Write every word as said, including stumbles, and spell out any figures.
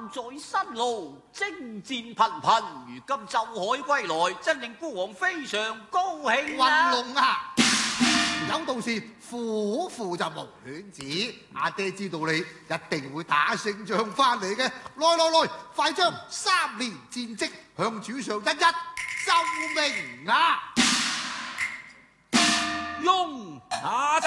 在辛勞，征戰頻頻，如今就海歸來，真令孤王非常高興啊！ 雲龍啊，有道是虎父就無犬子，阿爹知道你一定會打勝仗翻嚟嘅。來來來，快將三年戰績向主上一一奏明啊！ 用拿